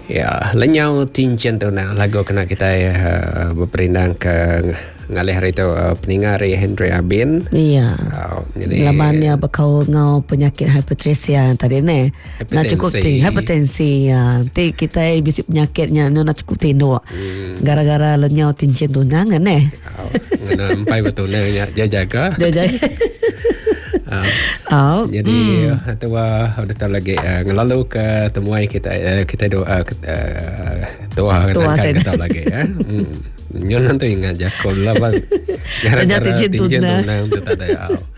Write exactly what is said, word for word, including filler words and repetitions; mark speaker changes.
Speaker 1: Ya, lenyau tincen tu nak lagu kena kita uh, berperindang ke ngalih hari tu uh, peninggal Henry Abin.
Speaker 2: Iya.
Speaker 1: Uh, jadi
Speaker 2: lamannya bakau ngau penyakit hipertensia tadi ni. Nak cukup ting hipertensi ya. Ti kita bisip penyakitnya no nak cukup tino. Hmm. Gara-gara lenyau tincen tu nangan eh.
Speaker 1: Oh, ngena empai betul nya jaga.
Speaker 2: Jaga.
Speaker 1: Uh,
Speaker 2: oh,
Speaker 1: jadi
Speaker 2: hmm.
Speaker 1: tu uh, udah tahu lagi uh, ngelalu ke temuai kita uh, kita doa uh, doa kan kita lagi ya. Hmm. Nyon nanti ingat jakol lah bang. Gara-gara tinjau tunang tu tak ada.